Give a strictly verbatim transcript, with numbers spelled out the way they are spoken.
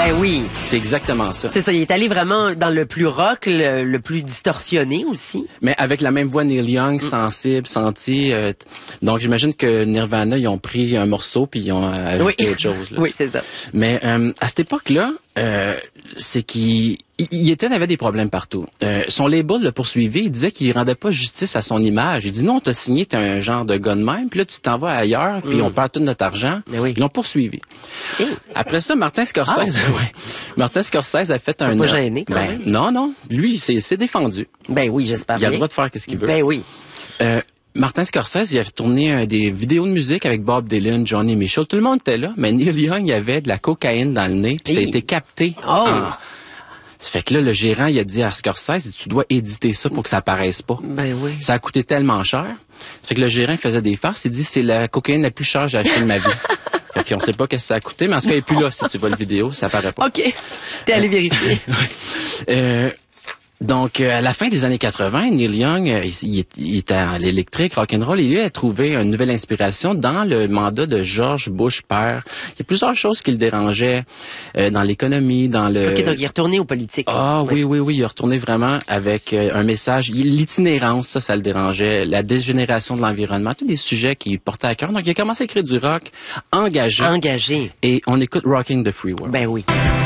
Ben oui. C'est exactement ça. C'est ça, il est allé vraiment dans le plus rock, le, le plus distorsionné aussi. Mais avec la même voix Neil Young, mm. sensible, senti. Euh, donc j'imagine que Nirvana, ils ont pris un morceau puis ils ont ajouté oui. autre chose. Là. Oui, c'est ça. Mais euh, à cette époque-là, euh, c'est qu'il il, il était avait des problèmes partout. Euh, son label le poursuivait, il disait qu'il rendait pas justice à son image. Il dit non, t'as signé, t'es un genre de gars de même, puis là tu t'en vas ailleurs, puis mm. on perd tout notre argent. Mais oui. Ils l'ont poursuivi. Et... Après ça, Martin Scorsese, ah, ouais. Martin Scorsese a fait un. Pas gêné quand ben, même. Non, non, lui, c'est c'est défendu. Ben oui, j'espère. Il a le droit de faire ce qu'il veut. Ben oui. Euh, Martin Scorsese, il avait tourné euh, des vidéos de musique avec Bob Dylan, Johnny Mitchell. Tout le monde était là, mais Neil Young, il avait de la cocaïne dans le nez, puis ça a été capté. Oh! En... Ça fait que là, le gérant, il a dit à Scorsese, tu dois éditer ça pour que ça paraisse pas. Ben oui. Ça a coûté tellement cher. Ça fait que le gérant, il faisait des farces. Il dit, c'est la cocaïne la plus chère que j'ai achetée de ma vie. Fait qu'on sait pas qu'est-ce que ça a coûté, mais en tout cas, il est plus là. Si tu vois le vidéo, ça paraît pas. OK. T'es allé vérifier. euh, Donc, euh, à la fin des années quatre-vingts, Neil Young, euh, il, il était à l'électrique, rock'n'roll, et lui a trouvé une nouvelle inspiration dans le mandat de George Bush père. Il y a plusieurs choses qui le dérangeaient euh, dans l'économie, dans le... OK, donc il est retourné aux politiques. Ah oui, oui, oui, il est retourné vraiment avec euh, un message. L'itinérance, ça, ça le dérangeait. La dégénération de l'environnement, tous des sujets qui portaient à cœur. Donc, il a commencé à écrire du rock engagé. Engagé. Et on écoute Rocking the Free World. Ben oui.